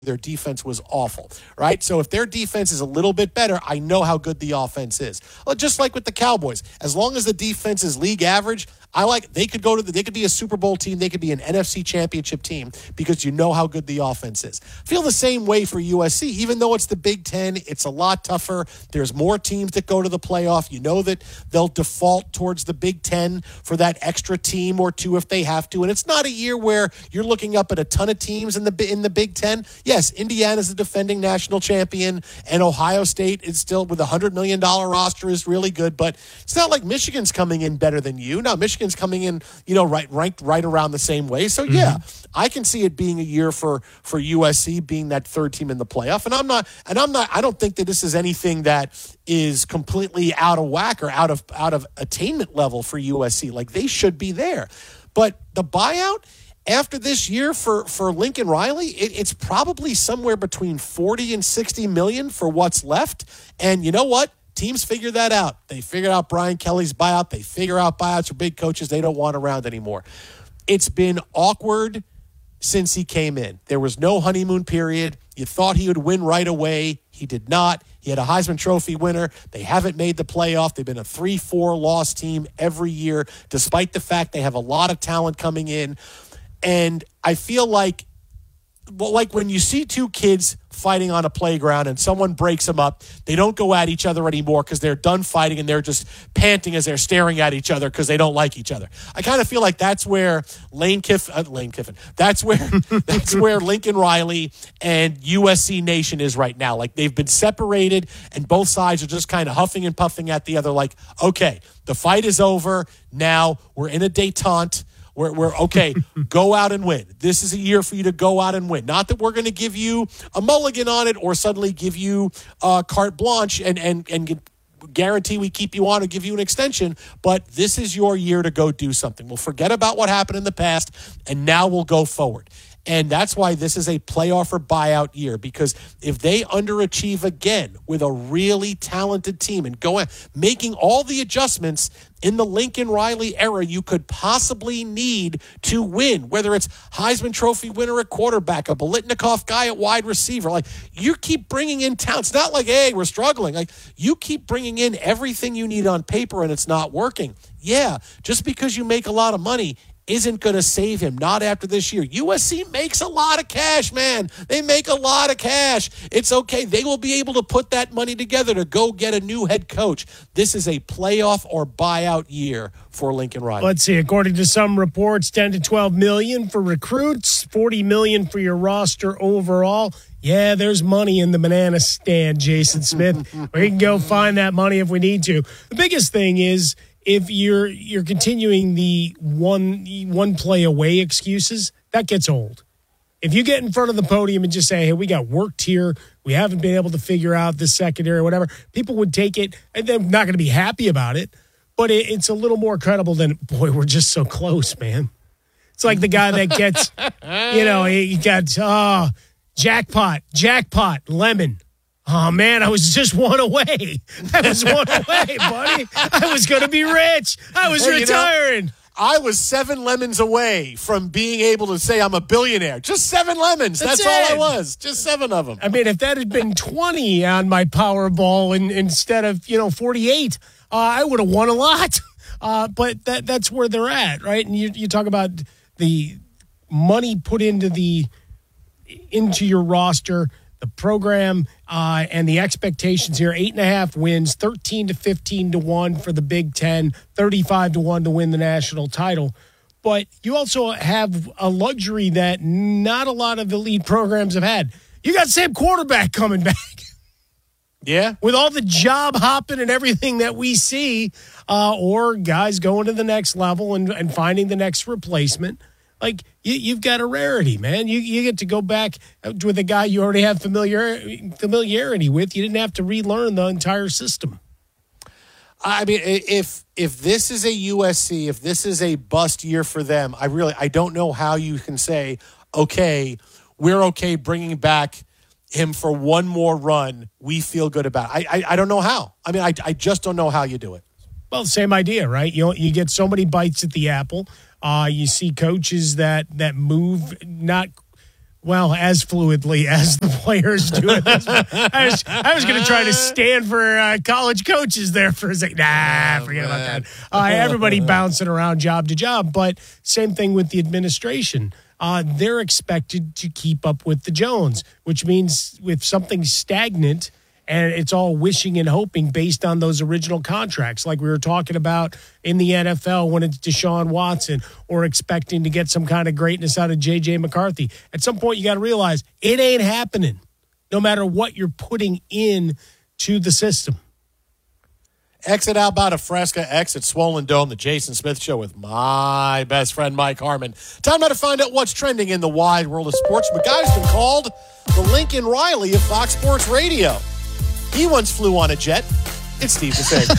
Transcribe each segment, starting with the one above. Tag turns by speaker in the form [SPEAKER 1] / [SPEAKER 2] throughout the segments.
[SPEAKER 1] their defense was awful, right? So if their defense is a little bit better, I know how good the offense is. Well, just like with the Cowboys, as long as the defense is league average, they could be a Super Bowl team, they could be an NFC championship team because you know how good the offense is. Feel the same way for USC, even though it's the Big Ten, it's a lot tougher. There's more teams that go to the playoff. You know that they'll default towards the Big Ten for that extra team or two if they have to. And it's not a year where you're looking up at a ton of teams in the Big Ten. Yes, Indiana's the defending national champion, and Ohio State is still with a $100 million roster is really good, but it's not like Michigan's coming in better than you. No, Michigan's coming in, ranked right around the same way. So yeah, I can see it being a year for USC being that third team in the playoff. I don't think that this is anything that is completely out of whack or out of attainment level for USC. Like, they should be there. But the buyout after this year for Lincoln Riley, it's probably somewhere between 40 and 60 million for what's left. And you know what? Teams figure that out. They figured out Brian Kelly's buyout. They figure out buyouts for big coaches they don't want around anymore. It's been awkward since he came in. There was no honeymoon period. You thought he would win right away. He did not. He had a Heisman Trophy winner. They haven't made the playoff. They've been a 3-4 loss team every year, despite the fact they have a lot of talent coming in. And I feel like when you see two kids fighting on a playground and someone breaks them up, they don't go at each other anymore because they're done fighting and they're just panting as they're staring at each other because they don't like each other. I kind of feel like that's where Lane Kiffin. That's where Lincoln Riley and USC Nation is right now. Like, they've been separated and both sides are just kind of huffing and puffing at the other. Like, okay, the fight is over. Now we're in a détente. We're okay, go out and win. This is a year for you to go out and win. Not that we're going to give you a mulligan on it or suddenly give you carte blanche and guarantee we keep you on or give you an extension, but this is your year to go do something. We'll forget about what happened in the past, and now we'll go forward. And that's why this is a playoff or buyout year, because if they underachieve again with a really talented team and making all the adjustments in the Lincoln Riley era you could possibly need to win, whether it's Heisman Trophy winner at quarterback, a Biletnikoff guy at wide receiver, like, you keep bringing in talent. It's not like, hey, we're struggling. Like, you keep bringing in everything you need on paper and it's not working. Yeah, just because you make a lot of money isn't going to save him, not after this year. USC makes a lot of cash, man. They make a lot of cash. It's okay. They will be able to put that money together to go get a new head coach. This is a playoff or buyout year for Lincoln Riley.
[SPEAKER 2] Let's see. According to some reports, 10 to 12 million for recruits, 40 million for your roster overall. Yeah, there's money in the banana stand, Jason Smith. We can go find that money if we need to. The biggest thing is, if you're continuing the one play away excuses, that gets old. If you get in front of the podium and just say, hey, we got worked here, we haven't been able to figure out this secondary or whatever, people would take it, and they're not going to be happy about it, but it's a little more credible than, boy, we're just so close, man. It's like the guy that gets, he got, jackpot, lemon. Oh, man, I was just one away. I was one away, buddy. I was going to be rich. I was retiring.
[SPEAKER 1] I was 7 lemons away from being able to say I'm a billionaire. Just 7 lemons. That's all I was. Just 7 of them.
[SPEAKER 2] I mean, if that had been 20 on my Powerball instead of, 48, I would have won a lot. But that's where they're at, right? And you talk about the money put into your roster, the program, and the expectations here. 8.5 wins, 13 to 15 to 1 for the Big Ten, 35 to 1 to win the national title. But you also have a luxury that not a lot of elite programs have had. You got Sam Quarterback coming back.
[SPEAKER 1] Yeah.
[SPEAKER 2] With all the job hopping and everything that we see, or guys going to the next level and finding the next replacement. Like, you've got a rarity, man. You get to go back with a guy you already have familiarity with. You didn't have to relearn the entire system.
[SPEAKER 1] I mean, if this is a USC, if this is a bust year for them, I don't know how you can say, okay, we're okay bringing back him for one more run. We feel good about it. I don't know how. I mean, I just don't know how you do it.
[SPEAKER 2] Well, same idea, right? You get so many bites at the apple. You see coaches that move not well, as fluidly as the players do it. I was going to try to stand for college coaches there for a second. Forget about that. Everybody bouncing around job to job, but same thing with the administration. They're expected to keep up with the Jones, which means if something's stagnant and it's all wishing and hoping based on those original contracts, like we were talking about in the NFL when it's Deshaun Watson, or expecting to get some kind of greatness out of J.J. McCarthy. At some point, you got to realize it ain't happening, no matter what you're putting in to the system.
[SPEAKER 1] Exit Outbound of Fresca, exit Swollen Dome, the Jason Smith Show with my best friend, Mike Harmon. Time now to find out what's trending in the wide world of sports. The guy's been called the Lincoln Riley of Fox Sports Radio. He once flew on a jet. It's Steve DeSager.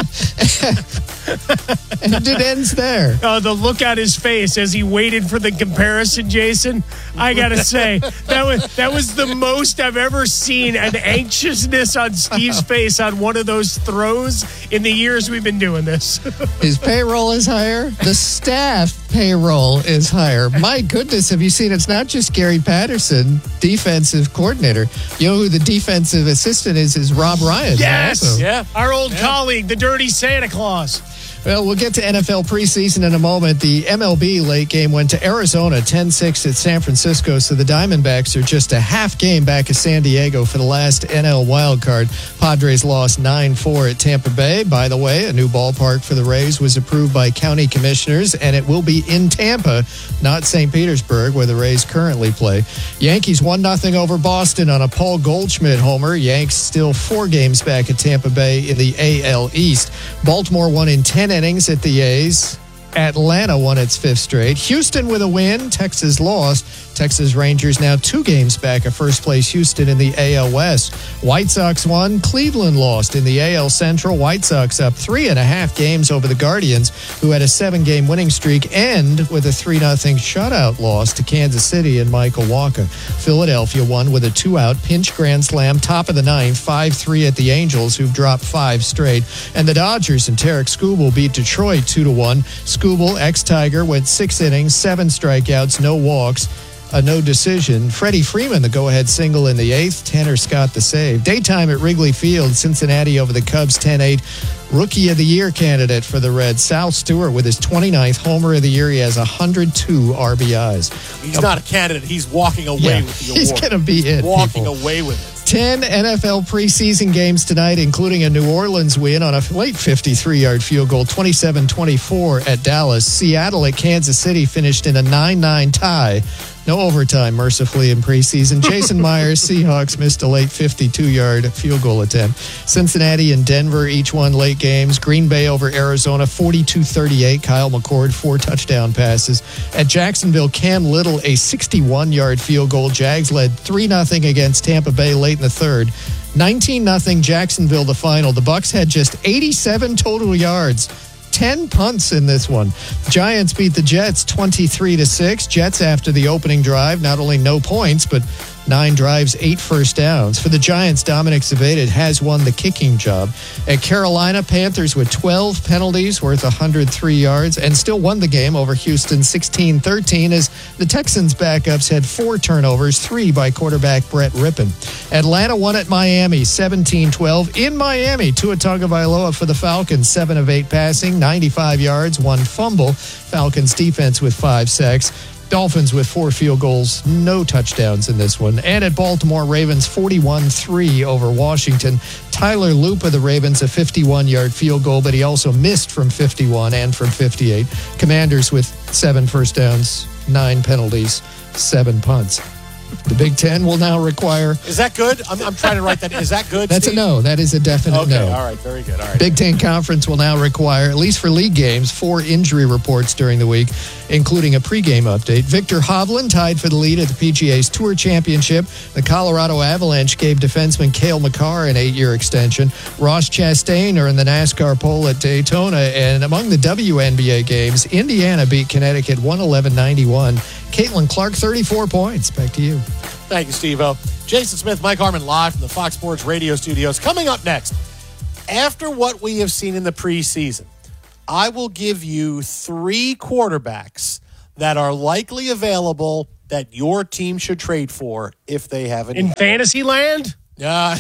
[SPEAKER 3] And it ends there.
[SPEAKER 2] The look on his face as he waited for the comparison, Jason, I got to say, that was the most I've ever seen an anxiousness on Steve's face on one of those throws in the years we've been doing this.
[SPEAKER 3] His payroll is higher. The staff payroll is higher. My goodness, have you seen? It's not just Gary Patterson, defensive coordinator. You know who the defensive assistant is Rob Ryan.
[SPEAKER 2] Yes!
[SPEAKER 3] Also.
[SPEAKER 1] Yeah.
[SPEAKER 2] Our old colleague, the Dirty Santa Claus.
[SPEAKER 3] Well, we'll get to NFL preseason in a moment. The MLB late game went to Arizona, 10-6 at San Francisco, so the Diamondbacks are just a half game back of San Diego for the last NL wildcard. Padres lost 9-4 at Tampa Bay. By the way, a new ballpark for the Rays was approved by county commissioners, and it will be in Tampa, not St. Petersburg, where the Rays currently play. Yankees 1-0 over Boston on a Paul Goldschmidt homer. Yanks still 4 games back at Tampa Bay in the AL East. Baltimore won in 10 innings at the A's. Atlanta won its 5th straight. Houston with a win. Texas lost. Texas Rangers now 2 games back of first place Houston in the AL West. White Sox won. Cleveland lost in the AL Central. White Sox up 3.5 games over the Guardians, who had a 7-game winning streak, and with a 3-0 shutout loss to Kansas City and Michael Wacha. Philadelphia won with a 2-out pinch grand slam, top of the 9th, 5-3 at the Angels, who've dropped 5 straight. And the Dodgers and Tarek Skubal beat Detroit 2-1. Skubal, ex-Tiger, went 6 innings, 7 strikeouts, no walks, a no decision. Freddie Freeman, the go-ahead single in the 8th. Tanner Scott, the save. Daytime at Wrigley Field, Cincinnati over the Cubs 10-8. Rookie of the Year candidate for the Reds, Sal Stewart, with his 29th homer of the year. He has 102 RBIs.
[SPEAKER 1] He's not a candidate. He's walking away with the award.
[SPEAKER 3] He's going to be it.
[SPEAKER 1] Walking away with it.
[SPEAKER 3] 10 NFL preseason games tonight, including a New Orleans win on a late 53-yard field goal, 27-24 at Dallas. Seattle at Kansas City finished in a 9-9 tie. No overtime, mercifully, in preseason. Jason Myers, Seahawks missed a late 52-yard field goal attempt. Cincinnati and Denver each won late games. Green Bay over Arizona, 42-38. Kyle McCord, 4 touchdown passes. At Jacksonville, Cam Little, a 61-yard field goal. Jags led 3-0 against Tampa Bay late in the 3rd. 19-0 Jacksonville, the final. The Bucs had just 87 total yards. 10 punts in this one. Giants beat the Jets 23-6. Jets, after the opening drive, not only no points, but 9 drives, 8 first downs. For the Giants, Dominic Zavedid has won the kicking job. At Carolina, Panthers with 12 penalties worth 103 yards and still won the game over Houston 16-13 as the Texans' backups had 4 turnovers, 3 by quarterback Brett Rippon. Atlanta won at Miami 17-12 in Miami. Tua Tagovailoa for the Falcons, 7 of 8 passing, 95 yards, 1 fumble. Falcons defense with 5 sacks. Dolphins with 4 field goals, no touchdowns in this one. And at Baltimore, Ravens 41-3 over Washington. Tyler Loop of the Ravens, a 51-yard field goal, but he also missed from 51 and from 58. Commanders with 7 first downs, 9 penalties, 7 punts. The Big Ten will now require...
[SPEAKER 1] Is that good? I'm trying to write that. Is that good,
[SPEAKER 3] That's
[SPEAKER 1] Steve?
[SPEAKER 3] a no. That is a definite no.
[SPEAKER 1] Okay, all right. Very good. All right.
[SPEAKER 3] Big Ten Conference will now require, at least for league games, 4 injury reports during the week, including a pregame update. Victor Hovland tied for the lead at the PGA's Tour Championship. The Colorado Avalanche gave defenseman Cale Makar an 8-year extension. Ross Chastain are in the NASCAR pole at Daytona. And among the WNBA games, Indiana beat Connecticut 111-91. Caitlin Clark, 34 points. Back to you.
[SPEAKER 1] Thank you, Steve-O. Jason Smith, Mike Harmon, live from the Fox Sports Radio studios. Coming up next, after what we have seen in the preseason, I will give you 3 quarterbacks that are likely available that your team should trade for if they have any.
[SPEAKER 2] In Fantasyland?
[SPEAKER 1] How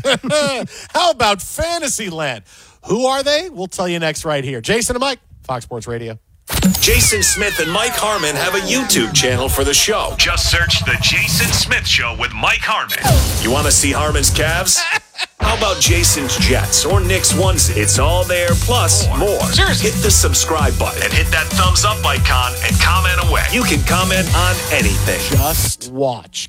[SPEAKER 1] about Fantasyland? Who are they? We'll tell you next right here. Jason and Mike, Fox Sports Radio.
[SPEAKER 4] Jason Smith and Mike Harmon have a YouTube channel for the show. Just search The Jason Smith Show with Mike Harmon. You want to see Harmon's Cavs? How about Jason's Jets or Nick's onesie? It's all there, plus more. Seriously. Hit the subscribe button and hit that thumbs up icon and comment away. You can comment on anything.
[SPEAKER 1] Just watch.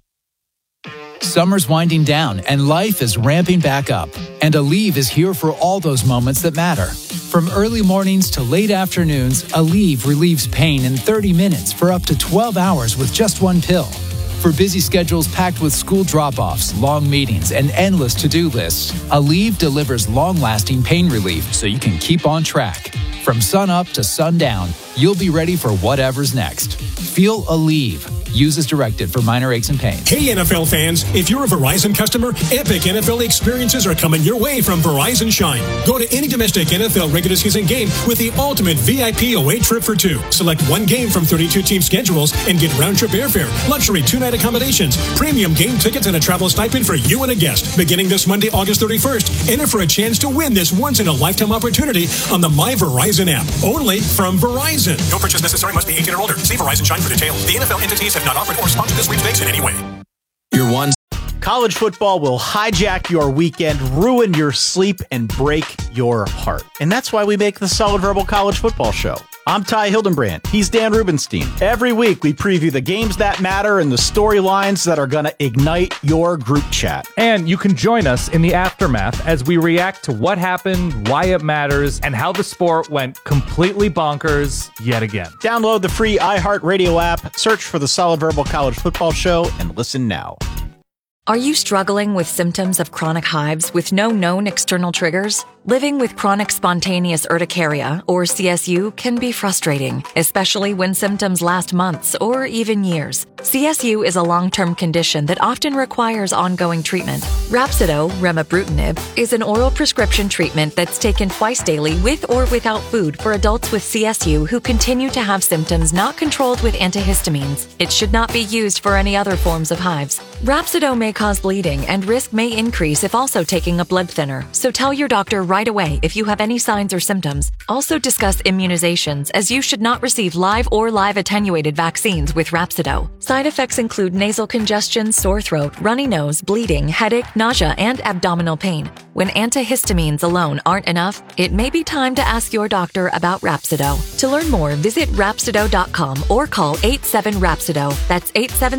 [SPEAKER 5] Summer's winding down and life is ramping back up. And Aleve is here for all those moments that matter. From early mornings to late afternoons, Aleve relieves pain in 30 minutes for up to 12 hours with just one pill. For busy schedules packed with school drop-offs, long meetings, and endless to-do lists, Aleve delivers long-lasting pain relief so you can keep on track. From sun up to sundown, you'll be ready for whatever's next. Feel Aleve. Use as directed for minor aches and pains.
[SPEAKER 6] Hey, NFL fans. If you're a Verizon customer, epic NFL experiences are coming your way from Verizon Shine. Go to any domestic NFL regular season game with the ultimate VIP away trip for two. Select one game from 32-team schedules and get round-trip airfare, luxury two-night accommodations, premium game tickets, and a travel stipend for you and a guest. Beginning this Monday, August 31st, enter for a chance to win this once-in-a-lifetime opportunity on the My Verizon app. Only from Verizon. No purchase necessary. Must be 18 or older. See Verizon Shine for details. The NFL entities have not offered or sponsored this sweepstakes in any way.
[SPEAKER 7] Your one. College football will hijack your weekend, ruin your sleep, and break your heart. And that's why we make the Solid Verbal College Football Show. I'm Ty Hildenbrand. He's Dan Rubenstein. Every week, we preview the games that matter and the storylines that are going to ignite your group chat.
[SPEAKER 8] And you can join us in the aftermath as we react to what happened, why it matters, and how the sport went completely bonkers yet again.
[SPEAKER 7] Download the free iHeartRadio app, search for the Solid Verbal College Football Show, and listen now.
[SPEAKER 9] Are you struggling with symptoms of chronic hives with no known external triggers? Living with chronic spontaneous urticaria, or CSU, can be frustrating, especially when symptoms last months or even years. CSU is a long-term condition that often requires ongoing treatment. Rhapsido, remibrutinib, is an oral prescription treatment that's taken twice daily with or without food for adults with CSU who continue to have symptoms not controlled with antihistamines. It should not be used for any other forms of hives. Rhapsido may cause bleeding and risk may increase if also taking a blood thinner, so tell your doctor right away if you have any signs or symptoms. Also discuss immunizations, as you should not receive live or live attenuated vaccines with Rhapsido. Side effects include nasal congestion, sore throat, runny nose, bleeding, headache, nausea, and abdominal pain. When antihistamines alone aren't enough, it may be time to ask your doctor about Rhapsido. To learn more, visit Rhapsido.com or call 87-RHAPSIDO. That's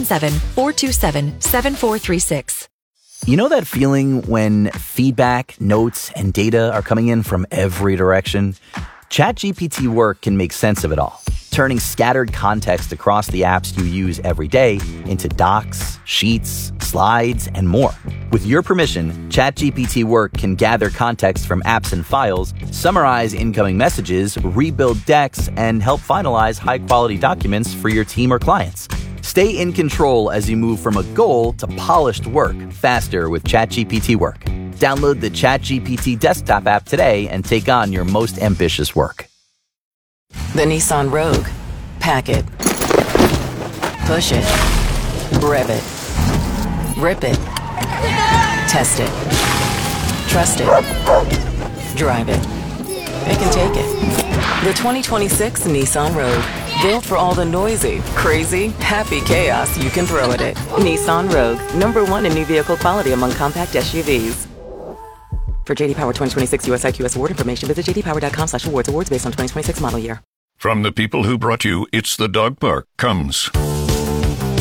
[SPEAKER 9] 877-427-7436.
[SPEAKER 10] You know that feeling when feedback, notes, and data are coming in from every direction? ChatGPT Work can make sense of it all, turning scattered context across the apps you use every day into docs, sheets, slides, and more. With your permission, ChatGPT Work can gather context from apps and files, summarize incoming messages, rebuild decks, and help finalize high-quality documents for your team or clients. Stay in control as you move from a goal to polished work faster with ChatGPT Work. Download the ChatGPT desktop app today and take on your most ambitious work.
[SPEAKER 11] The Nissan Rogue. Pack it. Push it. Rev it. Rip it. Test it. Trust it. Drive it. It can take it. The 2026 Nissan Rogue. Built for all the noisy, crazy, happy chaos you can throw at it. Nissan Rogue. #1 in new vehicle quality among compact SUVs. For J.D. Power 2026 US IQS award information, visit jdpower.com/awards. Awards based on 2026 model year.
[SPEAKER 12] From the people who brought you It's the Dog Park comes